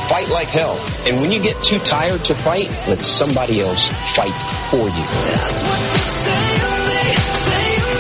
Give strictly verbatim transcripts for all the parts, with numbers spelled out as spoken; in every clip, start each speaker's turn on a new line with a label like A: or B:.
A: fight like hell. And when you get too tired to fight, let somebody else fight for you. That's what you say to me, say to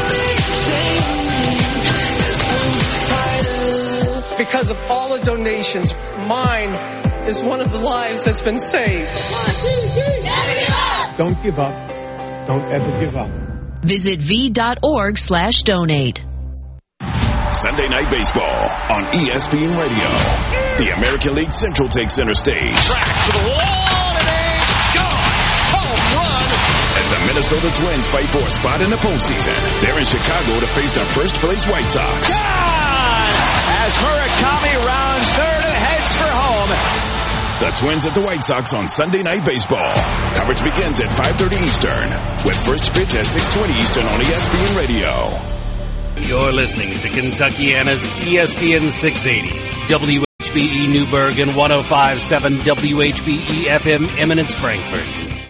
A: me, say to me.
B: Because of all the donations, mine is one of the lives that's been saved.
C: Never give up.
D: Don't give up. Don't ever give up.
E: Visit v.org slash donate.
F: Sunday Night Baseball on E S P N Radio. The American League Central takes center stage.
G: Track to the wall, and it's gone. Home run.
F: As the Minnesota Twins fight for a spot in the postseason, they're in Chicago to face the first-place White Sox.
G: Gone! As Murakami rounds third and heads for home.
F: The Twins at the White Sox on Sunday Night Baseball. Coverage begins at five thirty Eastern, with first pitch at six twenty Eastern on E S P N Radio.
H: You're listening to Kentuckiana's E S P N six eighty, W H B E Newburgh, and one oh five point seven W H B E F M Eminence, Frankfurt.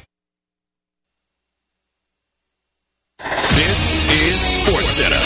F: This is SportsCenter.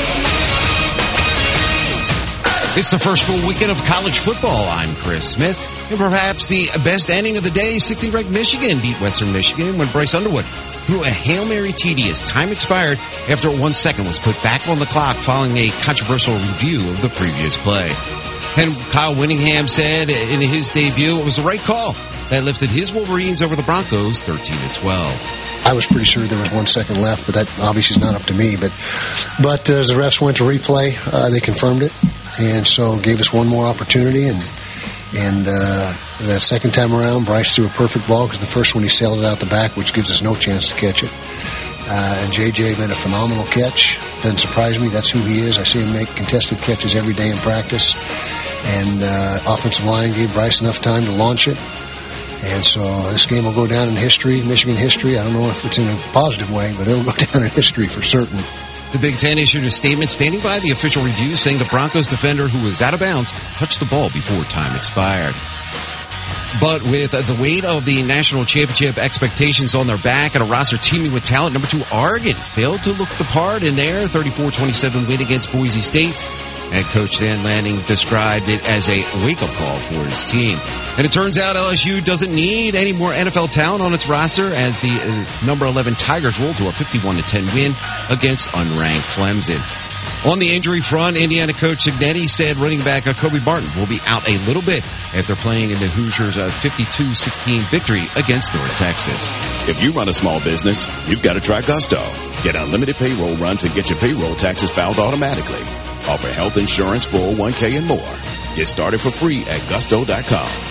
I: It's the first full weekend of college football. I'm Chris Smith. And perhaps the best ending of the day, sixteenth ranked Michigan beat Western Michigan when Bryce Underwood threw a Hail Mary T D as time expired after one second was put back on the clock following a controversial review of the previous play. And Kyle Whittingham said in his debut it was the right call that lifted his Wolverines over the Broncos thirteen to twelve.
J: I was pretty sure there was one second left, but that obviously is not up to me. But but uh, as the refs went to replay, uh, they confirmed it, and so gave us one more opportunity. And and uh, the second time around, Bryce threw a perfect ball because the first one he sailed it out the back, which gives us no chance to catch it. Uh, and J J made a phenomenal catch. Doesn't surprise me. That's who he is. I see him make contested catches every day in practice. And uh, offensive line gave Bryce enough time to launch it. And so this game will go down in history, Michigan history. I don't know if it's in a positive way, but it'll go down in history for certain.
I: The Big Ten issued a statement standing by the official review saying the Broncos defender who was out of bounds touched the ball before time expired. But with the weight of the national championship expectations on their back and a roster teeming with talent, number two Oregon failed to look the part in their thirty-four twenty-seven win against Boise State. And Coach Dan Lanning described it as a wake-up call for his team. And it turns out L S U doesn't need any more N F L talent on its roster as the uh, number eleven Tigers roll to a fifty-one to ten win against unranked Clemson. On the injury front, Indiana coach Cignetti said running back uh, Kobe Martin will be out a little bit after playing in the Hoosiers' uh, fifty-two sixteen victory against North Texas.
F: If you run a small business, you've got to try Gusto. Get unlimited payroll runs and get your payroll taxes filed automatically. Offer health insurance, four oh one k, and more. Get started for free at gusto dot com.